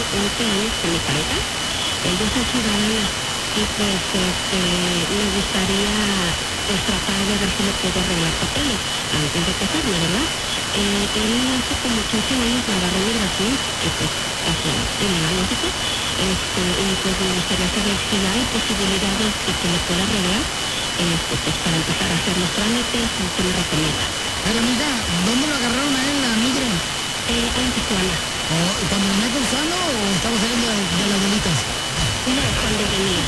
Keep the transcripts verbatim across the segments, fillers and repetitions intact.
once años con mi pareja. Ellos son ciudadanos y pues este, me gustaría pues tratar de ver si le puedo arreglar papeles antes de casarme, ¿verdad? Eh, él hace como quince años me agarró migración y pues así, ilegal, lógico. Este, y pues me gustaría saber si hay posibilidades de que le pueda arreglar, este, pues para empezar a hacer los trámites, y ¿qué me recomienda? Pero amiga, ¿dónde lo agarraron a él, la migra? Eh, en Tijuana. ¿O cuando venía cruzando o estamos saliendo de, de las delitas? No, cuando venía.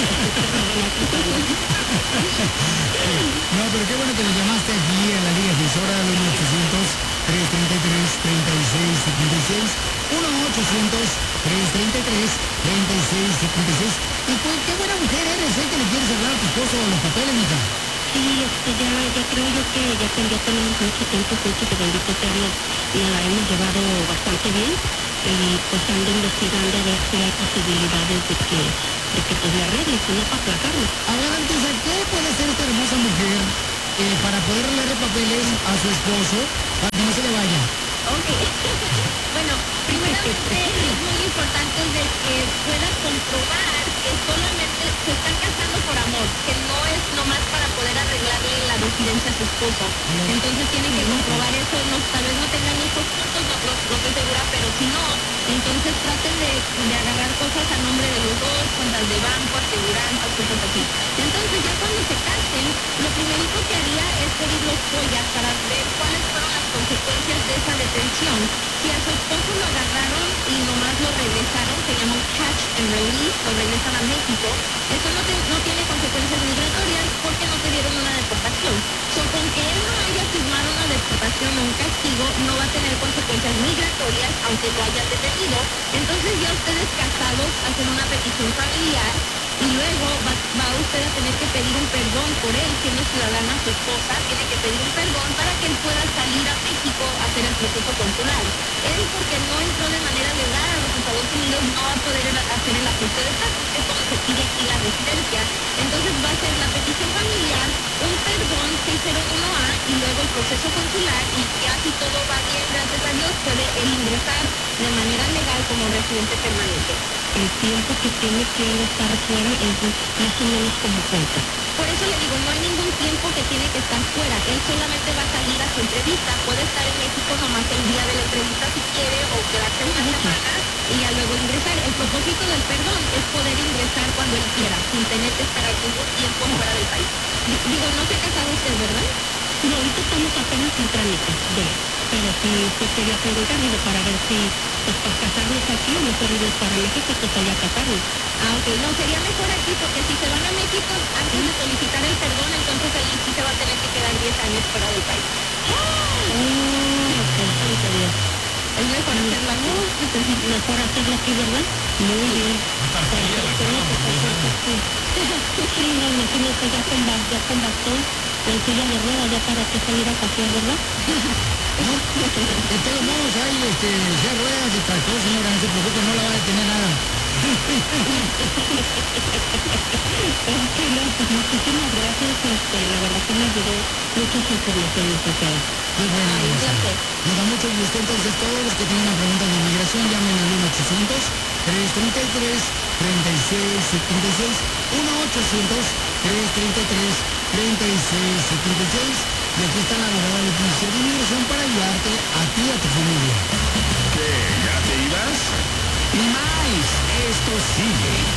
No, pero qué bueno que le llamaste aquí a la Liga Defensora al uno ochocientos, tres treinta y tres, treinta y seis setenta y seis. uno ochocientos, tres treinta y tres, treinta y seis setenta y seis. Y pues qué buena mujer eres, ¿eh? Que le quieres arreglar a tu esposo los papeles, mija. Sí, este, ya, ya creo yo que ya, ten- ya tenemos mucho tiempo juntos y bendito sea Dios, nos la hemos llevado bastante bien y pues ando investigando a ver si hay posibilidades de que, de que pues le arregle, si no para aplacarlo. A ver, Antisa, ¿qué puede hacer esta hermosa mujer eh, para poder arreglarle papeles a su esposo para que no se le vaya? Ok. Bueno, primeramente es muy importante de que pueda comprobar que solamente se están casando por amor, que no es nomás para poder arreglarle la residencia a su esposo. Entonces tienen que comprobar eso, no, tal vez no tengan hijos juntos, no, no, no estoy segura, pero si no, entonces traten de, de agarrar cosas a nombre de los dos, cuentas de banco, aseguranzas, cosas así. Entonces ya cuando se casen, lo primerito que haría es pedir los joyas para ver cuáles fueron las consecuencias de esa detención. Si a su esposo lo agarraron y nomás lo regresaron, se llama un catch and release, lo regresan a México, eso no, te, no tiene consecuencias migratorias porque no te dieron una deportación. So, con que él no haya firmado una deportación o un castigo, no va a tener consecuencias migratorias, aunque lo hayan detenido. Entonces ya ustedes casados hacen una petición familiar y luego va, va usted a tener que pedir un perdón por él, siendo ciudadana su esposa, tiene que pedir un perdón para que él pueda salir a México a hacer el proceso consular. Él, porque no entró de manera legal a los Estados Unidos, no va a poder hacer el ajuste de estatus, que es como se pide aquí la residencia. Entonces va a ser la petición familiar, un perdón seiscientos uno A y luego el proceso consular, y ya si todo va bien, gracias a Dios, puede él ingresar de manera legal como residente permanente. El tiempo que tiene que él estar fuera es más o menos como cuánto. Por eso le digo, no hay ningún tiempo que tiene que estar fuera. Él solamente va a salir a su entrevista. Puede estar en México nomás el día de la entrevista si quiere, o quedarse una semana y ya luego ingresar. El propósito del perdón es poder ingresar cuando él quiera, sin tener que estar algún tiempo fuera del país. D- Digo, no se ha casado usted, ¿verdad? No, ahorita estamos apenas en trámite de, pero sí, sí quería preguntar, digo, para ver si, pues para casarnos aquí o mejor irnos para México, pues allá casarnos. Ah, ok. No, sería mejor aquí porque si se van a México antes de solicitar el perdón, entonces ahí sí se va a tener que quedar diez años fuera del país. Oh, ok, santo Dios. Es mejor hacerlo aquí. Mejor hacerlo aquí, ¿verdad? Muy bien. Perfecto, no, pues, perfecto, sí. Sí, no, imagínate ya con, ba- ya con bastón, en silla de ruedas, ya para que salir a pasear, ¿verdad? No, de todos modos hay este, ya ruedas y tractor, señora, no se preocupe, no la va a detener nada. Ok, no, pues muchísimas gracias, este, la verdad que me ayudó muchas informaciones, o sea. Qué buena, Ay, un hermosa. placer. Nos da mucho gusto, entonces todos los que tengan preguntas de inmigración llamen al uno ochocientos, tres treinta y tres, treinta y seis setenta y seis, uno ochocientos, tres treinta y tres, treinta y seis setenta y seis, y aquí está la abogada Leticia de Inmigración para ayudarte a ti y a tu familia. ¿Qué? ¿Ya te ibas? Y más, esto sigue.